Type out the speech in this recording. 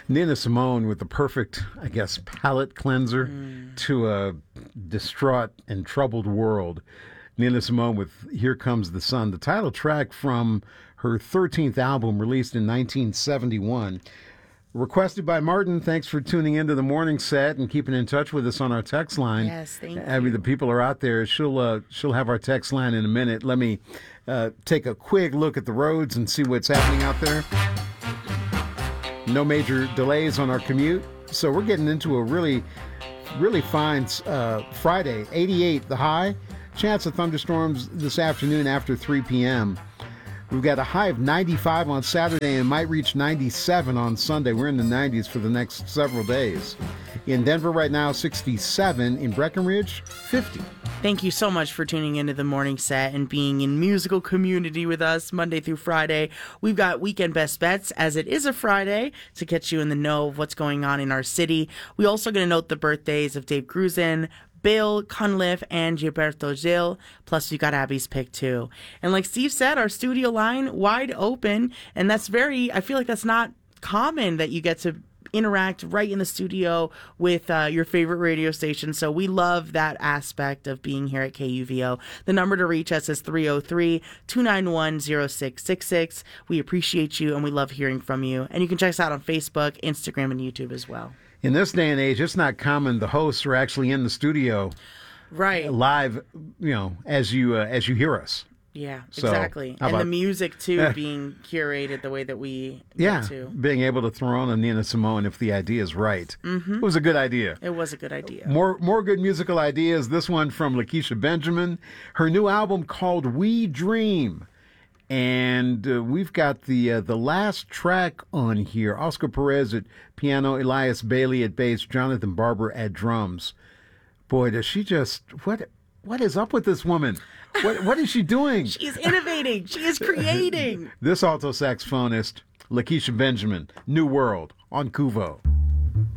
Nina Simone with the perfect, I guess, palate cleanser to a distraught and troubled world. Nina Simone with Here Comes the Sun, the title track from her 13th album released in 1971. Requested by Martin. Thanks for tuning into the morning set and keeping in touch with us on our text line. Yes, thank you. I mean, the people are out there. She'll have our text line in a minute. Let me take a quick look at the roads and see what's happening out there. No major delays on our commute. So we're getting into a really, really fine Friday. 88 the high. Chance of thunderstorms this afternoon after 3 p.m. We've got a high of 95 on Saturday and might reach 97 on Sunday. We're in the 90s for the next several days. In Denver right now, 67. In Breckenridge, 50. Thank you so much for tuning into the morning set and being in musical community with us Monday through Friday. We've got weekend best bets, as it is a Friday, to get you in the know of what's going on in our city. We also going to note the birthdays of Dave Grusin, Bill Cunliffe, and Gilberto Gil, plus you got Abby's pick too. And like Steve said, our studio line wide open, and I feel like that's not common that you get to interact right in the studio with your favorite radio station. So we love that aspect of being here at KUVO. The number to reach us is 303-291-0666. We appreciate you and we love hearing from you. And you can check us out on Facebook, Instagram, and YouTube as well. In this day and age, it's not common the hosts are actually in the studio, right, live, as you hear us. Yeah, so, exactly. And the music, too, being curated the way that we get to. Being able to throw on a Nina Simone if the idea is right. Mm-hmm. It was a good idea. It was a good idea. More good musical ideas. This one from Lakeisha Benjamin. Her new album called We Dream. And we've got the last track on here. Oscar Perez at piano, Elias Bailey at bass, Jonathan Barber at drums. Boy, does she just... What is up with this woman? What is she doing? She is innovating. She is creating. This alto saxophonist, Lakeisha Benjamin, New World on KUVO.